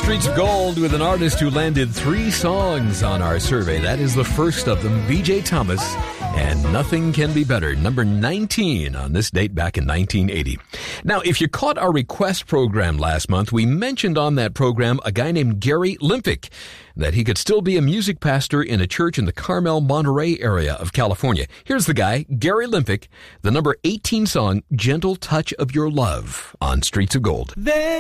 Streets of Gold with an artist who landed 3 songs on our survey. That is the first of them, B.J. Thomas, and Nothing Can Be Better, number 19 on this date back in 1980. Now, if you caught our request program last month, we mentioned on that program a guy named Gary Limpick, that he could still be a music pastor in a church in the Carmel, Monterey area of California. Here's the guy, Gary Limpick, the number 18 song, Gentle Touch of Your Love on Streets of Gold.